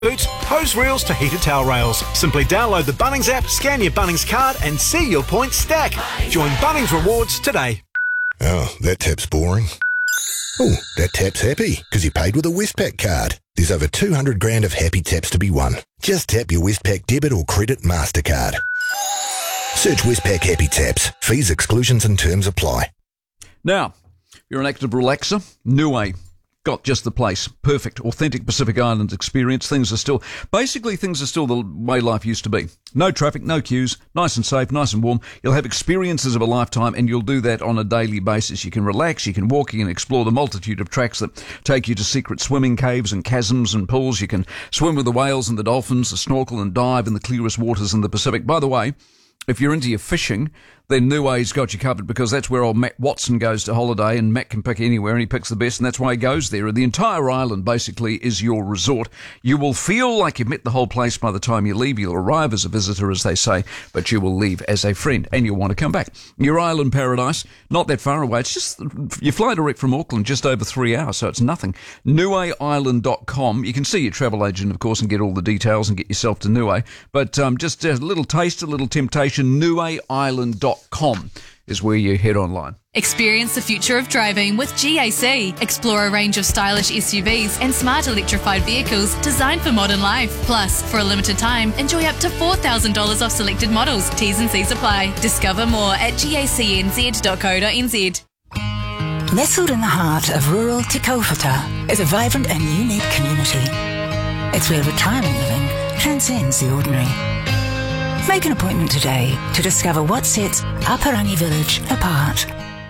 Boots, hose reels to heated towel rails. Simply download the Bunnings app, scan your Bunnings card and see your points stack. Join Bunnings Rewards today. Oh, that tap's boring. Oh, that tap's happy because you paid with a Westpac card. There's over 200 grand of happy taps to be won. Just tap your Westpac debit or credit MasterCard. Search Westpac Happy Taps. Fees, exclusions and terms apply. Now, you're an active relaxer. Neway. Got just the place. Perfect. Authentic Pacific Islands experience. Things are still the way life used to be. No traffic, no queues, nice and safe, nice and warm. You'll have experiences of a lifetime and you'll do that on a daily basis. You can relax, you can walk, you can explore the multitude of tracks that take you to secret swimming caves and chasms and pools. You can swim with the whales and the dolphins, snorkel and dive in the clearest waters in the Pacific. By the way, if you're into your fishing, then Neway's got you covered because that's where old Matt Watson goes to holiday, and Matt can pick anywhere and he picks the best, and that's why he goes there. The entire island basically is your resort. You will feel like you've met the whole place by the time you leave. You'll arrive as a visitor, as they say, but you will leave as a friend and you'll want to come back. Your island paradise, not that far away. It's just, you fly direct from Auckland, just over 3 hours, so it's nothing. NewayIsland.com. You can see your travel agent, of course, and get all the details and get yourself to Neway. But just a little taste, a little temptation, NewayIsland.com is where you head online. Experience the future of driving with GAC. Explore a range of stylish SUVs and smart electrified vehicles designed for modern life. Plus, for a limited time, enjoy up to $4,000 off selected models. T's and C's apply. Discover more at gacnz.co.nz. Nestled in the heart of rural Te Kaupata is a vibrant and unique community. It's where retirement living transcends the ordinary. Make an appointment today to discover what sets Aparangi Village apart.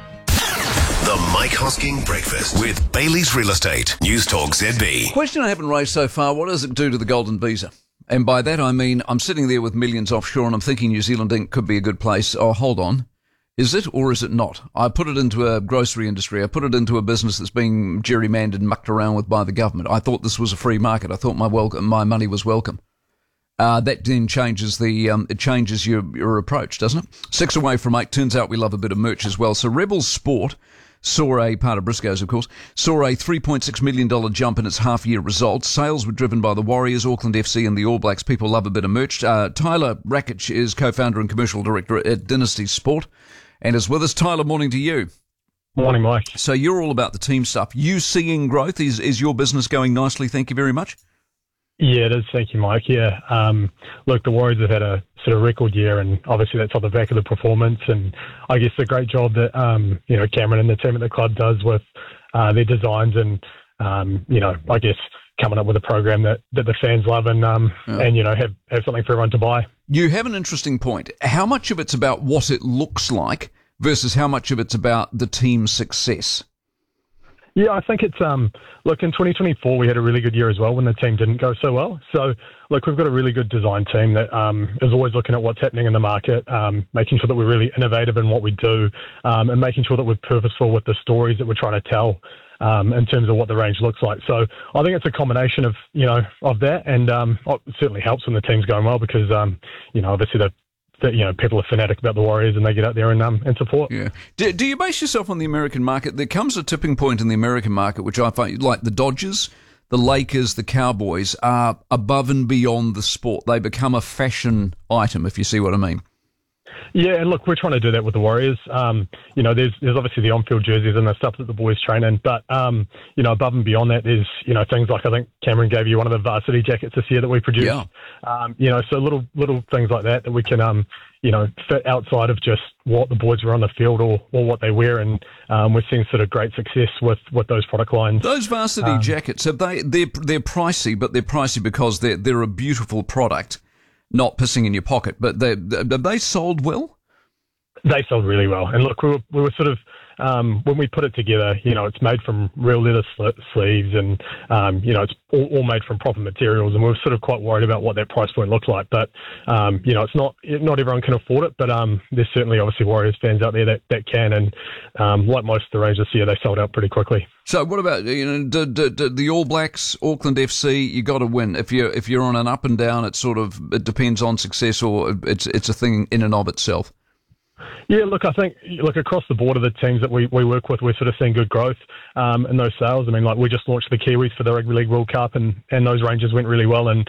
The Mike Hosking Breakfast with Bailey's Real Estate. News Talk ZB. Question I haven't raised so far, what does it do to the golden visa? And by that I mean I'm sitting there with millions offshore and I'm thinking New Zealand Inc. could be a good place. Oh, hold on. Is it or is it not? I put it into a grocery industry. I put it into a business that's being gerrymandered and mucked around with by the government. I thought this was a free market. I thought my money was welcome. That then changes your approach, doesn't it? 6 away from 8. Turns out we love a bit of merch as well. So Rebels Sport part of Briscoe's, of course, saw a $3.6 million jump in its half-year results. Sales were driven by the Warriors, Auckland FC and the All Blacks. People love a bit of merch. Tyler Rakic is co-founder and commercial director at Dynasty Sport and is with us. Tyler, morning to you. Morning, Mike. So you're all about the team stuff. You seeing growth? Is your business going nicely? Thank you very much. Yeah, it is. Thank you, Mike. Yeah. Look, the Warriors have had a sort of record year, and obviously that's on the back of the performance. And I guess the great job that, Cameron and the team at the club does with their designs and, I guess coming up with a program that the fans love and have something for everyone to buy. You have an interesting point. How much of it's about what it looks like versus how much of it's about the team's success? Yeah, I think it's, look, in 2024, we had a really good year as well when the team didn't go so well. So, look, we've got a really good design team that is always looking at what's happening in the market, making sure that we're really innovative in what we do, and making sure that we're purposeful with the stories that we're trying to tell in terms of what the range looks like. So I think it's a combination of, of that, and it certainly helps when the team's going well because, obviously people are fanatic about the Warriors and they get out there and support. Yeah. Do you base yourself on the American market? There comes a tipping point in the American market, which I find, like the Dodgers, the Lakers, the Cowboys, are above and beyond the sport. They become a fashion item, if you see what I mean. Yeah, and look, we're trying to do that with the Warriors. There's obviously the on-field jerseys and the stuff that the boys train in, but above and beyond that, there's things like I think Cameron gave you one of the varsity jackets this year that we produced. Yeah. So little things like that we can fit outside of just what the boys wear on the field or what they wear, and we're seeing sort of great success with those product lines. Those varsity jackets, they're pricey, but they're pricey because they're a beautiful product. Not pissing in your pocket, but they sold well? They sold really well. And look, we were sort of, when we put it together, it's made from real leather sleeves and, it's all made from proper materials. And we were sort of quite worried about what that price point looked like. But, it's not everyone can afford it, but there's certainly obviously Warriors fans out there that can. And like most of the range this year, they sold out pretty quickly. So what about the All Blacks, Auckland FC? You got to win. If you're on an up and down, it depends on success, or it's a thing in and of itself. Yeah, look, I think across the board of the teams that we work with, we're sort of seeing good growth in those sales. I mean, like we just launched the Kiwis for the Rugby League World Cup, and those ranges went really well. And